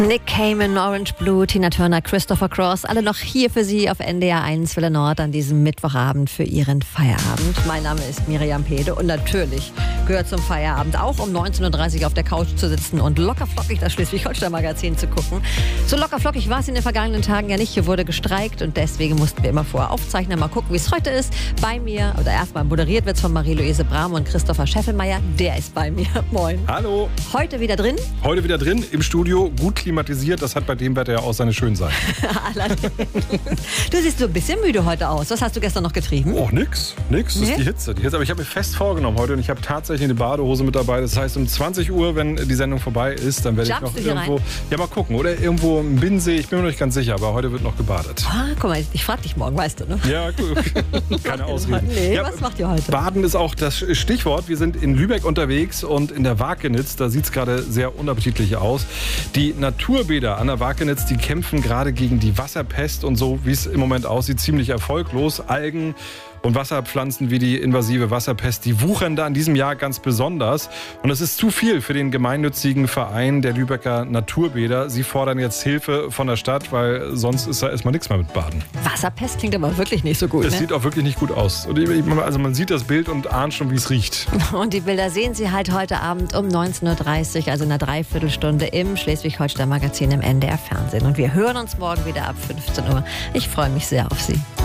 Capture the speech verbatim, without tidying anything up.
Nick Cayman, Orange Blue, Tina Turner, Christopher Cross, alle noch hier für Sie auf N D R eins Welle Nord an diesem Mittwochabend für Ihren Feierabend. Mein Name ist Miriam Pede und natürlich gehört zum Feierabend auch um neunzehn Uhr dreißig auf der Couch zu sitzen und lockerflockig das Schleswig-Holstein-Magazin zu gucken. So lockerflockig war es in den vergangenen Tagen ja nicht. Hier wurde gestreikt und deswegen mussten wir immer vorher aufzeichnen. Mal gucken, wie es heute ist. Bei mir, oder erstmal moderiert wird es von Marie-Louise Brahm und Christopher Scheffelmeier. Der ist bei mir. Moin. Hallo. Heute wieder drin? Heute wieder drin im Studio, gut klimatisiert. Das hat bei dem Wetter ja auch seine schönen Seiten. Allerdings. Du siehst so ein bisschen müde heute aus. Was hast du gestern noch getrieben? Oh, nix. Nix. Das Nee? ist die Hitze. Die Hitze. Aber ich habe mir fest vorgenommen heute und ich habe tatsächlich eine Badehose mit dabei. Das heißt, um zwanzig Uhr, wenn die Sendung vorbei ist, dann werde ich Jumpst noch du hier irgendwo... rein? Ja, mal gucken. Oder irgendwo im Binnensee. Ich bin mir noch nicht ganz sicher, aber heute wird noch gebadet. Ah, guck mal, ich frag dich morgen, weißt du, ne? Ja, gut. Keine Ausreden. Nee, Ja, was macht ihr heute? Baden ist auch das Stichwort. Wir sind in Lübeck unterwegs und in der Wakenitz, da sieht es gerade sehr unappetitlich aus. Die Naturbäder an der Wakenitz, die kämpfen gerade gegen die Wasserpest und so, wie es im Moment aussieht, ziemlich erfolglos. Algen und Wasserpflanzen wie die invasive Wasserpest, die wuchern da in diesem Jahr ganz besonders. Und es ist zu viel für den gemeinnützigen Verein der Lübecker Naturbäder. Sie fordern jetzt Hilfe von der Stadt, weil sonst ist da erstmal nichts mehr mit Baden. Wasserpest klingt aber wirklich nicht so gut, Es ne? sieht auch wirklich nicht gut aus. Und ich- also man sieht das Bild und ahnt schon, wie es riecht. Und die Bilder sehen Sie halt heute Abend um neunzehn Uhr dreißig, also in einer Dreiviertelstunde im Schleswig-Holstein-Magazin im N D R Fernsehen. Und wir hören uns morgen wieder ab fünfzehn Uhr. Ich freue mich sehr auf Sie.